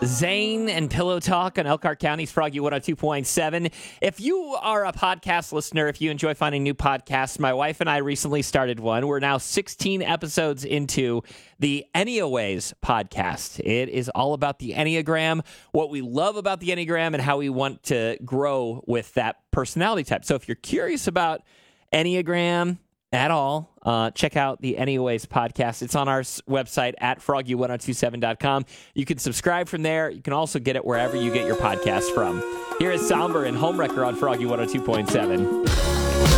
Zane and Pillow Talk on Elkhart County's Froggy 102.7. If you are a podcast listener, if you enjoy finding new podcasts, my wife and I recently started one. We're now 16 episodes into the Enneaways podcast. It is all about the Enneagram, what we love about the Enneagram, and how we want to grow with that personality type. So if you're curious about Enneagram at all, check out the Enneaways podcast. It's on our website at froggy1027.com. You can subscribe from there. You can also get it wherever you get your podcasts from. Here is Somber and Homewrecker on Froggy 102.7.